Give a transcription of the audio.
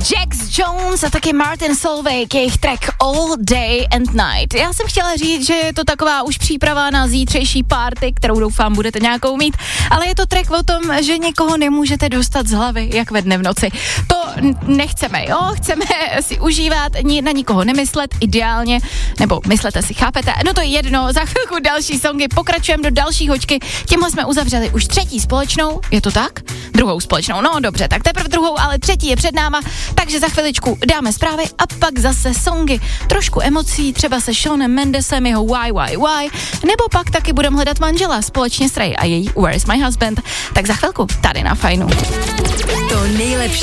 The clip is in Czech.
Jax Jones a taky Martin Solveig, jejich track All Day and Night. Já jsem chtěla říct, že je to taková už příprava na zítřejší party, kterou doufám budete nějakou mít, ale je to track o tom, že někoho nemůžete dostat z hlavy, jak ve dne v noci. To nechceme, jo? Chceme si užívat, na nikoho nemyslet, ideálně, nebo myslete si, chápete? No to je jedno, za chvilku další songy, pokračujeme do další hoďky, tímhle jsme uzavřeli už třetí společnou, je to tak? Druhou společnou, no dobře, tak teprve druhou, ale třetí je před náma, takže za chviličku dáme zprávy a pak zase songy. Trošku emocí, třeba se Shanem Mendesem, jeho Why, nebo pak taky budeme hledat manžela společně s Ray a její Where's My Husband. Tak za chvilku tady na Fajnu. To nejlepší